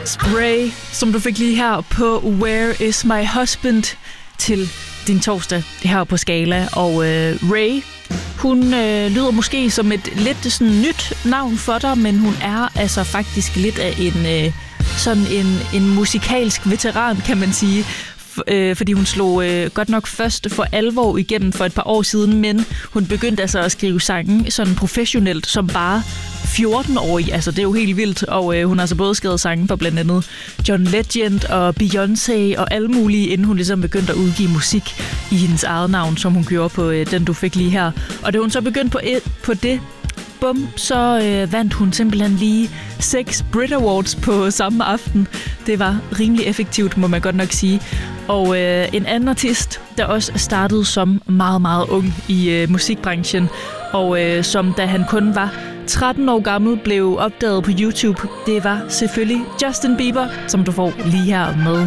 Spray, som du fik lige her på Where Is My Husband til din torsdag her på Skala. Og Ray, hun lyder måske som et lidt sådan nyt navn for dig, men hun er altså faktisk lidt af en musikalsk veteran, kan man sige. Fordi hun slog godt nok først for alvor igennem for et par år siden, men hun begyndte altså at skrive sange sådan professionelt som bare 14-årig. Altså det er jo helt vildt, og hun har altså både skrevet sange for blandt andet John Legend og Beyoncé og alle mulige, inden hun ligesom begyndte at udgive musik i hendes eget navn, som hun gjorde på den, du fik lige her. Og da hun så begyndte på det, så vandt hun simpelthen lige 6 Brit Awards på samme aften. Det var rimelig effektivt, må man godt nok sige. Og en anden artist, der også startede som meget, meget ung i musikbranchen, og som da han kun var 13 år gammel blev opdaget på YouTube, det var selvfølgelig Justin Bieber, som du får lige her med